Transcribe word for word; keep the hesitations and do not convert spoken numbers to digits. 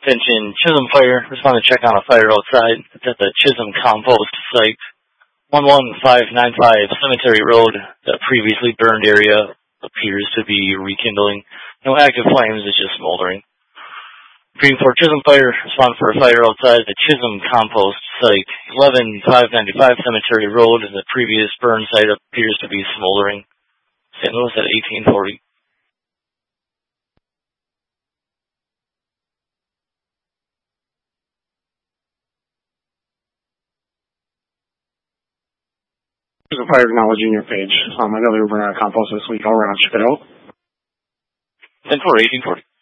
Attention, Chisholm Fire. Respond to check on a fire outside. It's at the Chisholm Compost site. one one five nine five Cemetery Road. The previously burned area appears to be rekindling. No active flames, it's just smoldering. Green for Chisholm Fire. Respond for a fire outside the Chisholm Compost site. eleven five ninety-five Cemetery Road. The previous burn site appears to be smoldering. Saint Louis at eighteen forty. There's a fire acknowledging your page. Um, I know they were burning out compost this week. I'll run out and check it out. ten four, eighteen forty.